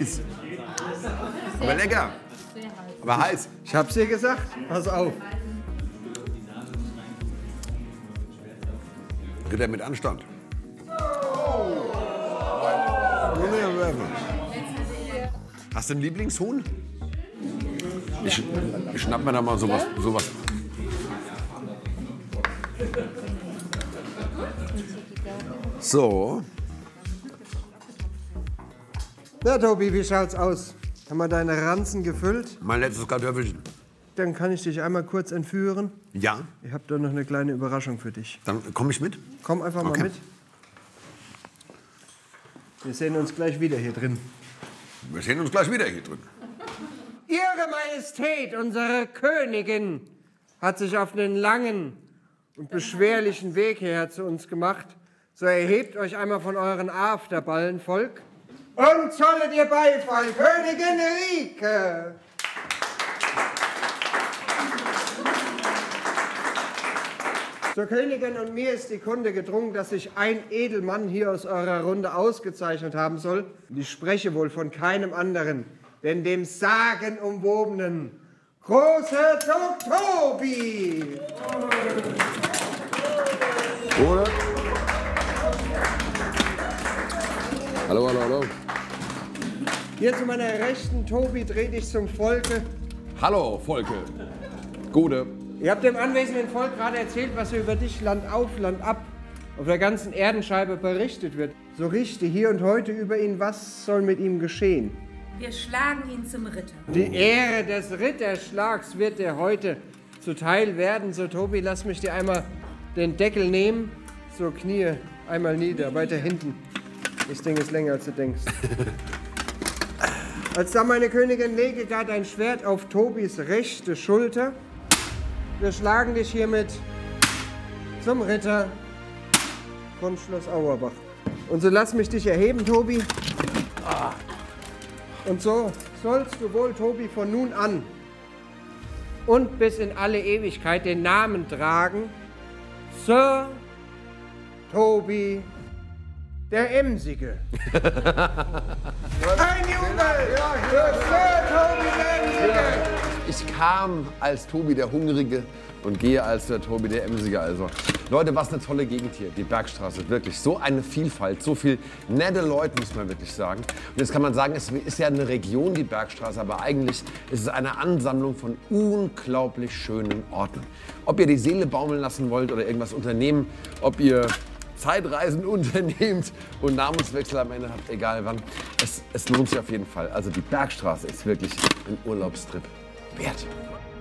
heiß. Aber lecker. Aber heiß. Ich hab's dir gesagt, pass auf. Ritter mit Anstand. Hast du ein Lieblingshuhn? Ich schnapp mir da mal sowas. So. Na, Tobi, wie schaut's aus? Haben wir deine Ranzen gefüllt? Mein letztes Kartoffelchen. Dann kann ich dich einmal kurz entführen. Ja? Ich habe da noch eine kleine Überraschung für dich. Dann komme ich mit? Komm einfach mal mit. Wir sehen uns gleich wieder hier drin. Wir sehen uns gleich wieder hier drin. Ihre Majestät, unsere Königin, hat sich auf einen langen und beschwerlichen Weg hierher zu uns gemacht. So erhebt euch einmal von euren Afterballen, Volk, und zollet ihr Beifall, Königin Rike! Zur Königin und mir ist die Kunde gedrungen, dass sich ein Edelmann hier aus eurer Runde ausgezeichnet haben soll. Und ich spreche wohl von keinem anderen, denn dem sagenumwobenen Großherzog Tobi. Oder? Hallo, hallo, hallo. Hier zu meiner Rechten, Tobi, dreh dich zum Volke. Hallo, Volke. Gute. Ihr habt dem anwesenden Volk gerade erzählt, was hier über dich Land auf, Land ab auf der ganzen Erdenscheibe berichtet wird. So richte hier und heute über ihn, was soll mit ihm geschehen? Wir schlagen ihn zum Ritter. Die Ehre des Ritterschlags wird dir heute zuteil werden. So, Tobi, lass mich dir einmal den Deckel nehmen. So, Knie einmal nieder, weiter hinten. Das Ding ist länger, als du denkst. Als da meine Königin, lege gar dein Schwert auf Tobis rechte Schulter. Wir schlagen dich hiermit zum Ritter von Schloss Auerbach. Und so lass mich dich erheben, Tobi. Und so sollst du wohl, Tobi, von nun an und bis in alle Ewigkeit den Namen tragen: Sir Tobi der Emsige. Ein Jubel für Sir Tobi der Emsige. Ich kam als Tobi der Hungrige und gehe als der Tobi der Emsige. Also, Leute, was eine tolle Gegend hier, die Bergstraße. Wirklich, so eine Vielfalt, so viel nette Leute, muss man wirklich sagen. Und jetzt kann man sagen, es ist ja eine Region, die Bergstraße, aber eigentlich ist es eine Ansammlung von unglaublich schönen Orten. Ob ihr die Seele baumeln lassen wollt oder irgendwas unternehmen, ob ihr Zeitreisen unternehmt und Namenswechsel am Ende habt, egal wann, es lohnt sich auf jeden Fall. Also die Bergstraße ist wirklich ein Urlaubstrip wert.